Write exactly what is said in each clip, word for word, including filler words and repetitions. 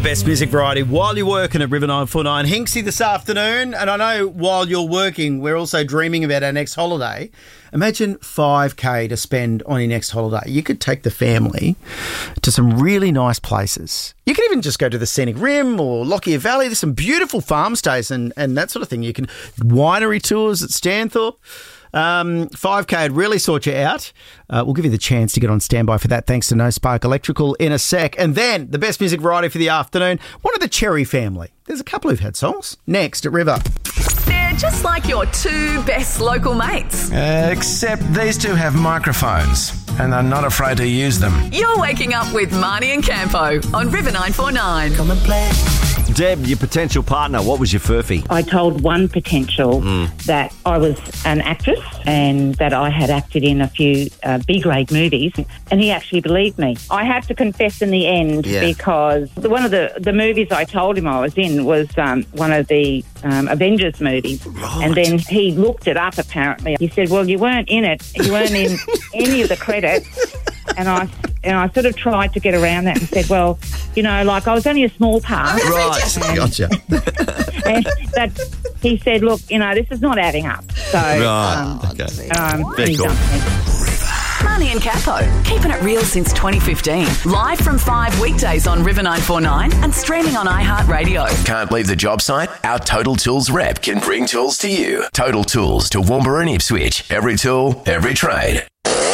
best music variety while you're working at River nine four nine. Hinksy this afternoon, and I know while you're working, we're also dreaming about our next holiday. Imagine five K to spend on your next holiday. You could take the family to some really nice places. You could even just go to the Scenic Rim or Lockyer Valley. There's some beautiful farm stays and, and that sort of thing. You can winery tours at Stanthorpe. Um, five K would really sort you out. Uh, we'll give you the chance to get on standby for that thanks to No Spark Electrical in a sec. And then the best music variety for the afternoon, one of the Cherry family. There's a couple who've had songs. Next at River. They're just like your two best local mates. Uh, except these two have microphones and are not afraid to use them. You're waking up with Marnie and Campo on River nine four nine. Come and play. Deb, your potential partner, what was your furphy? I told one potential mm. that I was an actress and that I had acted in a few uh, B-grade movies, and he actually believed me. I had to confess in the end yeah. because the, one of the, the movies I told him I was in was um, one of the um, Avengers movies. Right. And then he looked it up, apparently. He said, well, you weren't in it. You weren't in any of the credits. And I and I sort of tried to get around that and said, well, you know, like I was only a small part. Right, and, gotcha. And that he said, look, you know, this is not adding up. So, right, um, okay. Um, Very cool. Marnie and Capo, keeping it real since twenty fifteen. Live from five weekdays on River nine four nine and streaming on iHeartRadio. Can't leave the job site? Our Total Tools rep can bring tools to you. Total Tools to Toowoomba and Ipswich. Every tool, every trade.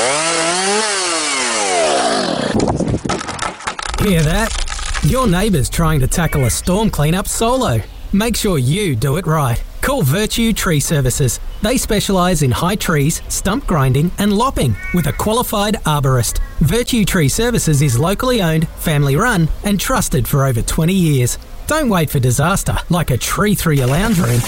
Hear that? Your neighbour's trying to tackle a storm cleanup solo. Make sure you do it right. Call Virtue Tree Services. They specialise in high trees, stump grinding and lopping with a qualified arborist. Virtue Tree Services is locally owned, family run and trusted for over twenty years. Don't wait for disaster like a tree through your lounge room.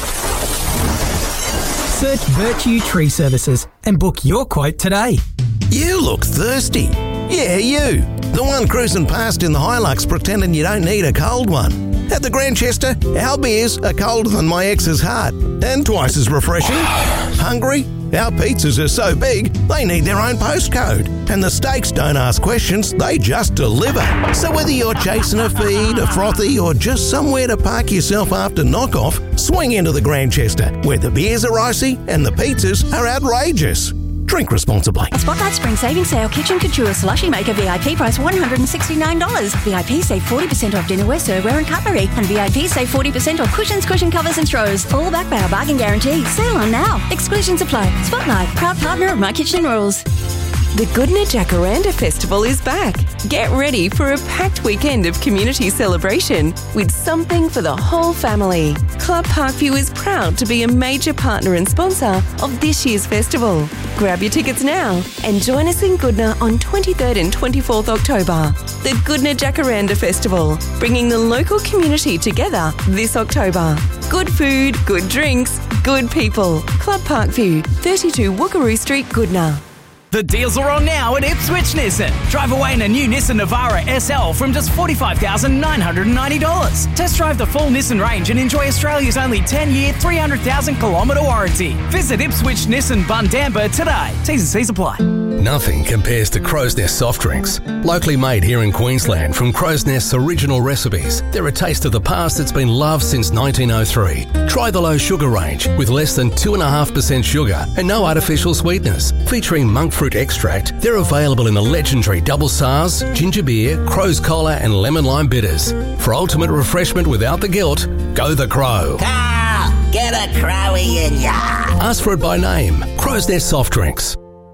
Search Virtue Tree Services and book your quote today. You look thirsty. Yeah, you. The one cruising past in the Hilux pretending you don't need a cold one. At the Grantchester, our beers are colder than my ex's heart and twice as refreshing. Hungry? Our pizzas are so big, they need their own postcode. And the steaks don't ask questions, they just deliver. So whether you're chasing a feed, a frothy, or just somewhere to park yourself after knockoff, swing into the Grantchester, where the beers are icy and the pizzas are outrageous. Drink responsibly. Spotlight Spring Savings Sale Kitchen Couture Slushy Maker V I P price one hundred sixty-nine dollars. V I P save forty percent off dinnerware, serveware and cutlery. And V I P save forty percent off cushions, cushion covers and throws. All backed by our bargain guarantee. Sale on now. Exclusions apply. Spotlight, proud partner of My Kitchen Rules. The Goodna Jacaranda Festival is back. Get ready for a packed weekend of community celebration with something for the whole family. Club Parkview is proud to be a major partner and sponsor of this year's festival. Grab your tickets now and join us in Goodna on twenty-third and twenty-fourth October. The Goodna Jacaranda Festival, bringing the local community together this October. Good food, good drinks, good people. Club Parkview, thirty-two Wookaroo Street, Goodna. The deals are on now at Ipswich Nissan. Drive away in a new Nissan Navara S L from just forty-five thousand nine hundred ninety dollars. Test drive the full Nissan range and enjoy Australia's only ten-year, three hundred thousand kilometre warranty. Visit Ipswich Nissan Bundamba today. T's and C's apply. Nothing compares to Crow's Nest soft drinks. Locally made here in Queensland from Crow's Nest's original recipes. They're a taste of the past that's been loved since nineteen oh three. Try the low sugar range with less than two point five percent sugar and no artificial sweeteners. Featuring monk fruit extract, they're available in the legendary Double S A Rs, ginger beer, Crow's Cola and lemon lime bitters. For ultimate refreshment without the guilt, go the Crow. Carl, get a Crowie in ya. Ask for it by name. Crow's Nest soft drinks.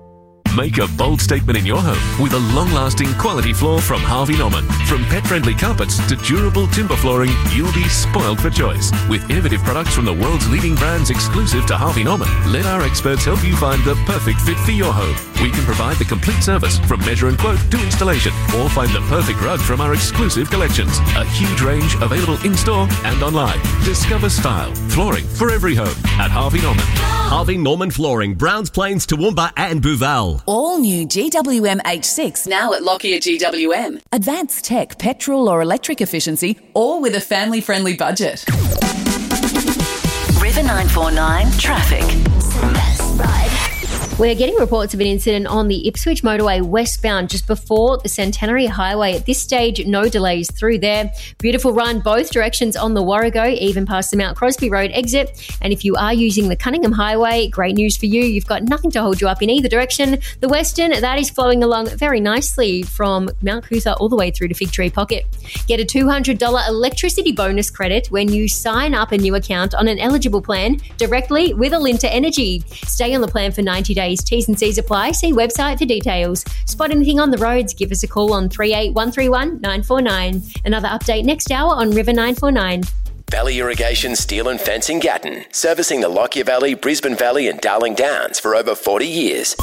Make a bold statement in your home with a long-lasting quality floor from Harvey Norman. From pet-friendly carpets to durable timber flooring, you'll be spoiled for choice. With innovative products from the world's leading brands exclusive to Harvey Norman, let our experts help you find the perfect fit for your home. We can provide the complete service from measure and quote to installation, or find the perfect rug from our exclusive collections. A huge range available in-store and online. Discover style, flooring for every home at Harvey Norman. Harvey Norman Flooring, Browns Plains, Toowoomba and Booval. All new G W M H six now at Lockyer G W M. Advanced tech, petrol or electric efficiency, all with a family-friendly budget. River nine four nine Traffic. We're getting reports of an incident on the Ipswich motorway westbound just before the Centenary Highway. At this stage, no delays through there. Beautiful run both directions on the Warrego, even past the Mount Crosby Road exit. And if you are using the Cunningham Highway, great news for you. You've got nothing to hold you up in either direction. The Western, that is flowing along very nicely from Mount Cootha all the way through to Fig Tree Pocket. Get a two hundred dollars electricity bonus credit when you sign up a new account on an eligible plan directly with Alinta Energy. Stay on the plan for ninety days. T's and C's apply. See website for details. Spot anything on the roads, give us a call on three eight one three one nine four nine. Another update next hour on River nine four nine. Valley Irrigation Steel and Fencing Gatton, servicing the Lockyer Valley, Brisbane Valley and Darling Downs for over forty years.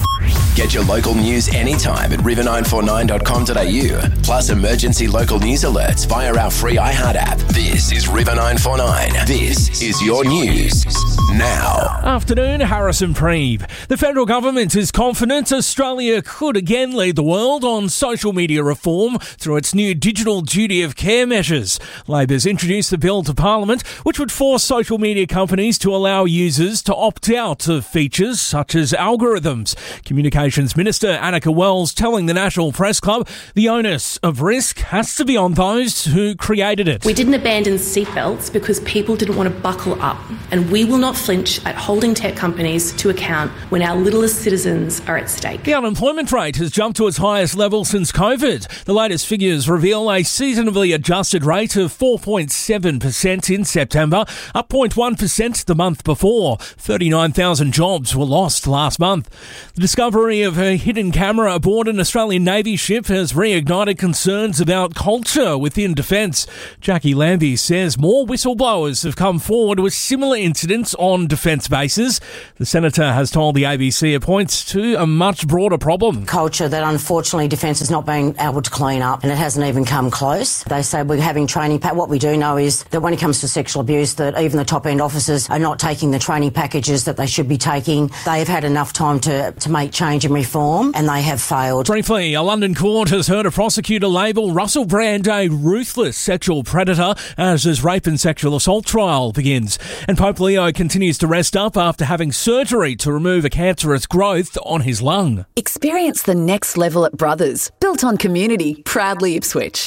Get your local news anytime at river nine four nine dot com dot a u, plus emergency local news alerts via our free iHeart app. This is River nine four nine. This is your news now. Afternoon, Harrison Preeb. The federal government is confident Australia could again lead the world on social media reform through its new digital duty of care measures. Labor's introduced the bill to Parliament, which would force social media companies to allow users to opt out of features such as algorithms. Communication Minister Annika Wells telling the National Press Club the onus of risk has to be on those who created it. We didn't abandon seatbelts because people didn't want to buckle up, and we will not flinch at holding tech companies to account when our littlest citizens are at stake. The unemployment rate has jumped to its highest level since COVID. The latest figures reveal a seasonally adjusted rate of four point seven percent in September, up zero point one percent the month before. thirty-nine thousand jobs were lost last month. The discovery of a hidden camera aboard an Australian Navy ship has reignited concerns about culture within defence. Jackie Lambie says more whistleblowers have come forward with similar incidents on defence bases. The Senator has told the A B C it points to a much broader problem. Culture that unfortunately defence is not being able to clean up, and it hasn't even come close. They say we're having training pack. What we do know is that when it comes to sexual abuse, that even the top end officers are not taking the training packages that they should be taking. They've had enough time to, to make change and reform, and they have failed. Briefly, a London court has heard a prosecutor label Russell Brand a ruthless sexual predator as his rape and sexual assault trial begins. And Pope Leo continues to rest up after having surgery to remove a cancerous growth on his lung. Experience the next level at Brothers, built on community, proudly Ipswich.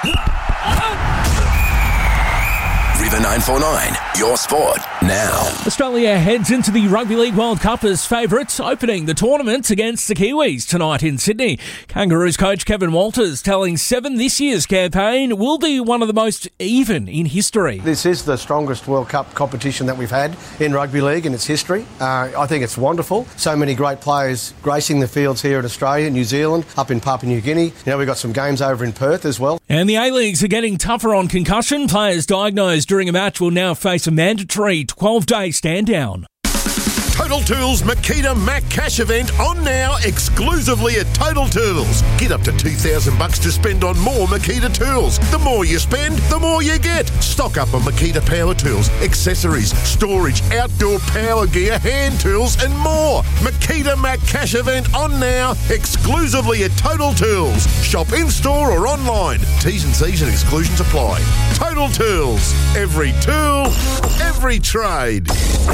River nine four nine, your sport now. Australia heads into the Rugby League World Cup as favourites, opening the tournament against the Kiwis tonight in Sydney. Kangaroos coach Kevin Walters telling Seven this year's campaign will be one of the most even in history. This is the strongest World Cup competition that we've had in rugby league in its history. Uh, I think it's wonderful. So many great players gracing the fields here in Australia, New Zealand, up in Papua New Guinea. You know, we've got some games over in Perth as well. And the A-Leagues are getting tougher on concussion. Players diagnosed during a match will now face a mandatory twelve-day stand-down. Total Tools Makita Mac Cash event on now exclusively at Total Tools. Get up to two thousand bucks to spend on more Makita tools. The more you spend, the more you get. Stock up on Makita power tools, accessories, storage, outdoor power gear, hand tools and more. Makita Mac Cash event on now exclusively at Total Tools. Shop in-store or online. T's and C's and exclusions apply. Total Tools. Every tool, every trade.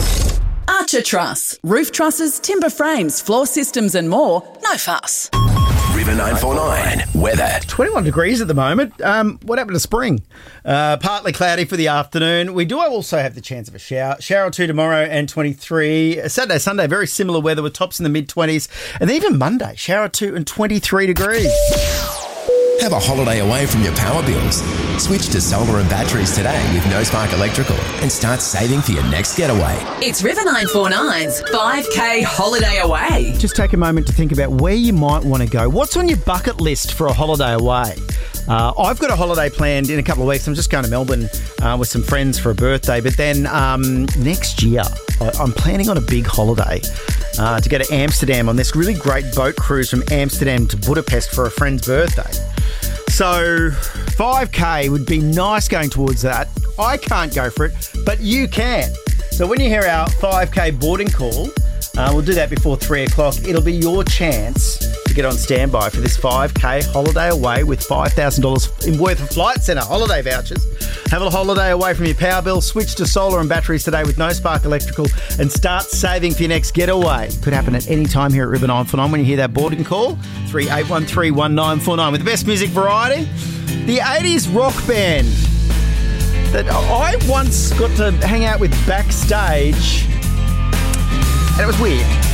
Archer Truss. Roof trusses, timber frames, floor systems and more. No fuss. River nine four nine, weather. twenty-one degrees at the moment. Um, what happened to spring? Uh, partly cloudy for the afternoon. We do also have the chance of a shower. Shower or two tomorrow and twenty-three. Saturday, Sunday, very similar weather with tops in the mid-twenties. And then even Monday, shower or two and twenty-three degrees. Have a holiday away from your power bills. Switch to solar and batteries today with No Spark Electrical and start saving for your next getaway. It's River nine four nine's five K holiday away. Just take a moment to think about where you might want to go. What's on your bucket list for a holiday away? Uh, I've got a holiday planned in a couple of weeks. I'm just going to Melbourne uh, with some friends for a birthday. But then um, next year, I- I'm planning on a big holiday uh, to go to Amsterdam on this really great boat cruise from Amsterdam to Budapest for a friend's birthday. So five K would be nice going towards that. I can't go for it, but you can. So when you hear our five K boarding call, uh, we'll do that before three o'clock. It'll be your chance to get on standby for this five K holiday away with five thousand dollars in worth of Flight Centre holiday vouchers. Have a holiday away from your power bill. Switch to solar and batteries today with No Spark Electrical and start saving for your next getaway. Could happen at any time here at River nine four nine when you hear that boarding call. three eight one three, one nine four nine with the best music variety. The eighties rock band that I once got to hang out with backstage, and it was weird.